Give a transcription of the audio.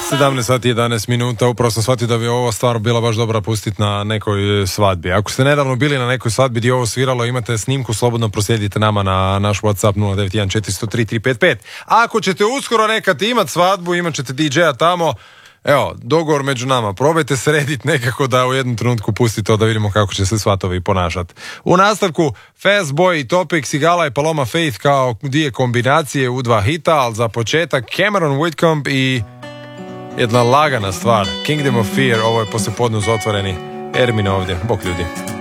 17 sati 11 minuta, upravo sam shvatio da bi ovo stvar bila baš dobra pustiti na nekoj svadbi. Ako ste nedavno bili na nekoj svadbi gdje ovo sviralo, imate snimku, slobodno proslijedite nama na naš WhatsApp 091 A ako ćete uskoro nekad imati svadbu, imat ćete DJ-a tamo, evo, dogovor među nama, probajte srediti nekako da u jednom trenutku pustite to da vidimo kako će se svatovi ponašati. U nastavku Fast Boy i Topic, Sigala i Paloma Faith kao dvije kombinacije u dva hita, ali za početak Cameron Whitcomb i jedna lagana stvar, Kingdom of Fear. Ovo je poslijepodne uz otvoreni. Ermin ovdje, bok ljudi.